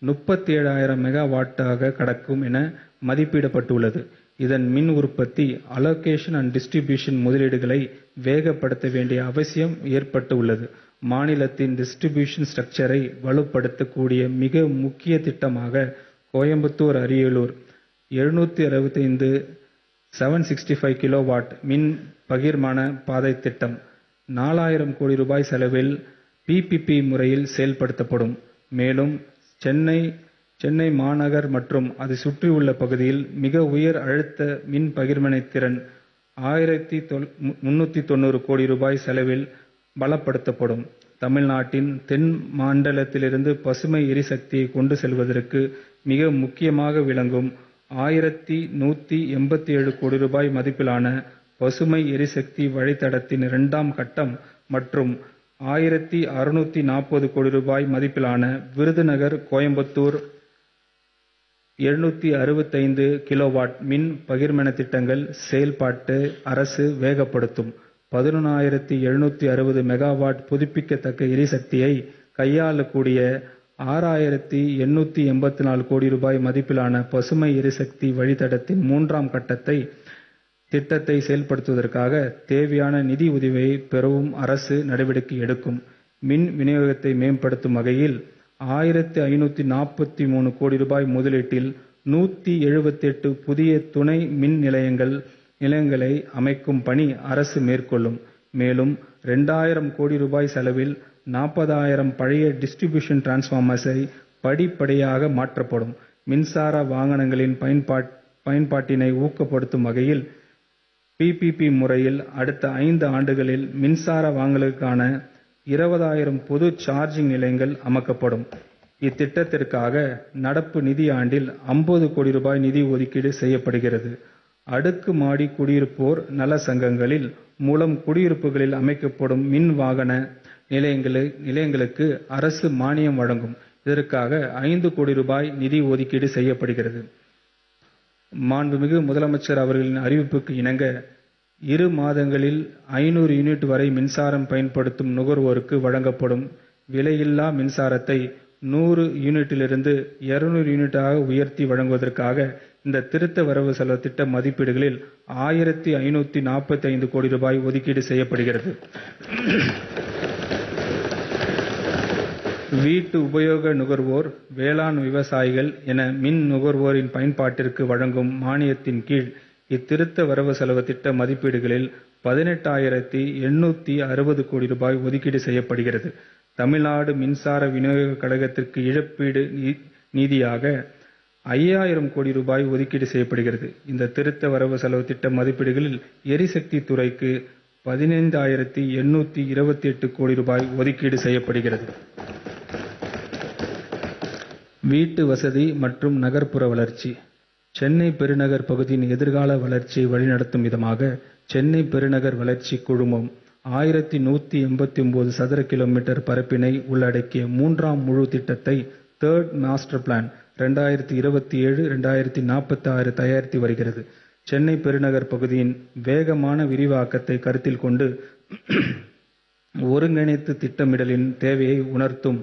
37,000 மெகாவாட்டாக கடக்கும் என மதிப்பிடப்பட்டுள்ளது. இதன் மின் உற்பத்தி, அலோகேஷன் அண்ட் டிஸ்ட்ரிபியூஷன் முதலீடுகளை வேகப்படுத்த வேண்டிய அவசியம் ஏற்பட்டுள்ளது. மாநிலத்தின் டிஸ்ட்ரிபியூஷன் ஸ்ட்ரக்சரை வலுப்படுத்தக் கூடிய மிக முக்கிய திட்டமாக கோயம்புத்தூர் அரியலூர் 765 765 கிலோவாட் மின் பகிர்மான பாதை திட்டம் 4000 கோடி ரூபாய் செலவில் PPP முறையில் செயல்படுத்தப்படும். மேலும் சென்னை மாநகர் மற்றும் அதை சுற்றியுள்ள பகுதியில் மிக உயர் அழுத்த மின் பகிர்மான திறன் 1390 கோடி ரூபாய் செலவில் பலப்படுத்தப்படும். தமிழ்நாட்டின் தென் மண்டலத்திலிருந்து பசுமை எரிசக்தியை கொண்டு செல்வதற்கு மிக முக்கியமாக விளங்கும் 1187 கோடி ரூபாய் மதிப்பிலான பசுமை எரிசக்தி வழித்தடத்தின் 2ஆம் கட்டம் மற்றும் 1640 கோடி ரூபாய் மதிப்பிலான விருதுநகர் கோயம்புத்தூர் 765 கிலோவாட் மின் பகிர்மான திட்டங்கள் செயல்பாட்டை அரசு வேகப்படுத்தும். 11,760 மெகாவாட் புதுப்பிக்கத்தக்க எரிசக்தியை கையாளக்கூடிய 6,884 கோடி ரூபாய் மதிப்பிலான பசுமை எரிசக்தி வழித்தடத்தின் 3ஆம் திட்டத்தை செயல்படுத்துவதற்காக தேவையான நிதி உதவியை பெறவும் அரசு நடவடிக்கை எடுக்கும். மின் விநியோகத்தை மேம்படுத்தும் வகையில் 1,543 கோடி ரூபாய் முதலீட்டில் 178 புதிய துணை மின் நிலையங்களை அமைக்கும் பணி அரசு மேற்கொள்ளும். மேலும் 2,000 கோடி ரூபாய் செலவில் 40,000 பழைய டிஸ்ட்ரிபியூஷன் டிரான்ஸ்பார்மர்ஸை படிப்படியாக மாற்றப்படும். மின்சார வாகனங்களின் பயன்பாட்டினை ஊக்கப்படுத்தும் வகையில் PPP முறையில் அடுத்த 5 ஆண்டுகளில் மின்சார வாகனங்களுக்கான 20,000 பொது சார்ஜிங் நிலையங்கள் அமைக்கப்படும். இத்திட்டத்திற்காக நடப்பு நிதியாண்டில் 50 கோடி ரூபாய் நிதி ஒதுக்கீடு செய்யப்படுகிறது. அடுக்குமாடி குடியிருப்போர் நல சங்கங்களில் மூலம் குடியிருப்புகளில் அமைக்கப்படும் மின் வாகன நிலையங்களுக்கு அரசு மானியம் வழங்கும். இதற்காக 5 கோடி ரூபாய் நிதி ஒதுக்கீடு செய்யப்படுகிறது. மாண்புமிகு முதலமைச்சர் அவர்களின் அறிவிப்புக்கு இணங்க 2 மாதங்களில் 500 யூனிட் வரை மின்சாரம் பயன்படுத்தும் நுகர்வோருக்கு வழங்கப்படும் விலையில்லா மின்சாரத்தை 100 யூனிட்டிலிருந்து 200 யூனிட்டாக உயர்த்தி வழங்குவதற்காக இந்த திருத்த வரவு செலவு திட்ட மதிப்பீடுகளில் 1,545 கோடி ரூபாய் ஒதுக்கீடு செய்யப்படுகிறது. வீட்டு உபயோக நுகர்வோர், வேளாண் விவசாயிகள் என மின் நுகர்வோரின் பயன்பாட்டிற்கு வழங்கும் மானியத்தின் கீழ் இத்திருத்த வரவு செலவு திட்ட மதிப்பீடுகளில் 18,860 கோடி ரூபாய் ஒதுக்கீடு செய்யப்படுகிறது. தமிழ்நாடு மின்சார விநியோக கழகத்திற்கு இழப்பீடு நிதியாக 5,000 கோடி ரூபாய் ஒதுக்கீடு செய்யப்படுகிறது. இந்த திருத்த வரவு செலவு திட்ட மதிப்பீடுகளில் எரிசக்தி துறைக்கு 15,828 கோடி ரூபாய் ஒதுக்கீடு செய்யப்படுகிறது. வீட்டு வசதி மற்றும் நகர்ப்புற வளர்ச்சி. சென்னை பெருநகர் பகுதியின் எதிர்கால வளர்ச்சியை வழிநடத்தும் விதமாக சென்னை பெருநகர் வளர்ச்சி குழுமம் 1,189 சதுர கிலோமீட்டர் பரப்பினை உள்ளடக்கிய 3ஆம் முழு திட்டத்தை தேர்ட் மாஸ்டர் பிளான் 2027-2046 தயாரித்து வருகிறது. சென்னை பெருநகர் பகுதியின் வேகமான விரிவாக்கத்தை கருத்தில் கொண்டு ஒருங்கிணைத்து திட்டமிடலின் தேவையை உணர்த்தும்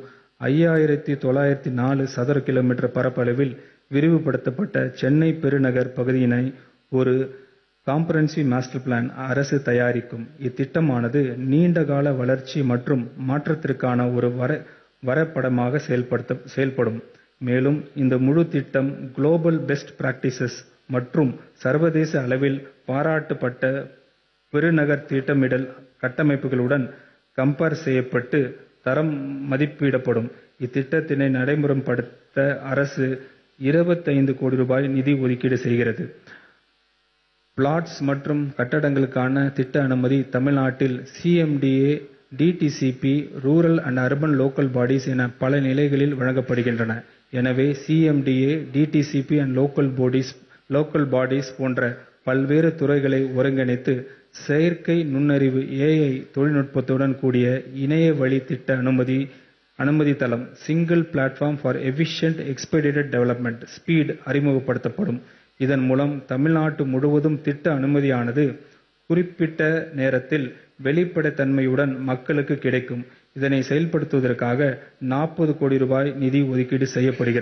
5,904 சதுர கிலோமீட்டர் பரப்பளவில் விரிவுபடுத்தப்பட்ட சென்னை பெருநகர் பகுதியினை ஒரு காம்ப்ரஹென்சிவ் மாஸ்டர் பிளான் அரசு தயாரிக்கும். இத்திட்டமானது நீண்டகால வளர்ச்சி மற்றும் மாற்றத்திற்கான ஒரு வரைபடமாக செயல்படும். மேலும் இந்த முழு திட்டம் குளோபல் பெஸ்ட் பிராக்டிசஸ் மற்றும் சர்வதேச அளவில் பாராட்டப்பட்ட பெருநகர் திட்டமிடல் கட்டமைப்புகளுடன் கம்பேர் செய்யப்பட்டு தரம் மதிப்பிடப்படும். இத்திட்டத்தினை நடைமுறைப்படுத்த அரசு 25 கோடி ரூபாய் நிதி ஒதுக்கீடு செய்கிறது. பிளாட்ஸ் மற்றும் கட்டடங்களுக்கான திட்ட அனுமதி தமிழ்நாட்டில் CMDA, DTCP, rural and urban local bodies என பல நிலைகளில் வழங்கப்படுகின்றன. எனவே CMDA, DTCP and local bodies போன்ற பல்வேறு துறைகளை ஒருங்கிணைத்து செயற்கை நுண்ணறிவு AI தொழில்நுட்பத்துடன் கூடிய இணைய வழி திட்ட அனுமதி தளம் single platform for efficient எக்ஸ்பெடிட்டட் development speed அறிமுகப்படுத்தப்படும். இதன் மூலம் தமிழ்நாட்டு முழுவதும் திட்ட அனுமதியானது குறிப்பிட்ட நேரத்தில் வெளிப்படைத்தன்மையுடன் மக்களுக்கு கிடைக்கும். இதனை செயல்படுத்துவதற்காக 40 கோடி ரூபாய் நிதி ஒதுக்கீடு செய்யப்படுகிறது.